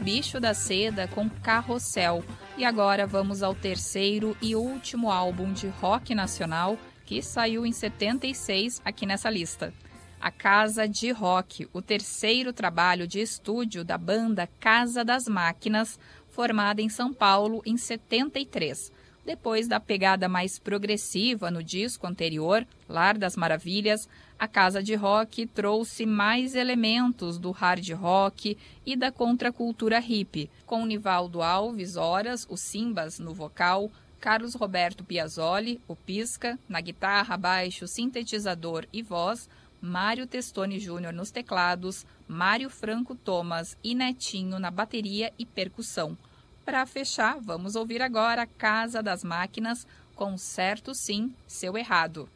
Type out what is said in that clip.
Bicho da Seda com Carrossel. E agora vamos ao terceiro e último álbum de rock nacional que saiu em 76 aqui nessa lista. A Casa de Rock, o terceiro trabalho de estúdio da banda Casa das Máquinas, formada em São Paulo em 73. Depois da pegada mais progressiva no disco anterior, Lar das Maravilhas, a Casa de Rock trouxe mais elementos do hard rock e da contracultura hippie, com Nivaldo Alves Horas, o Simbas, no vocal, Carlos Roberto Piazzoli, o Pisca, na guitarra, baixo, sintetizador e voz, Mário Testoni Júnior nos teclados, Mário Franco Thomas e Netinho na bateria e percussão. Para fechar, vamos ouvir agora Casa das Máquinas com Certo Sim, Seu Errado.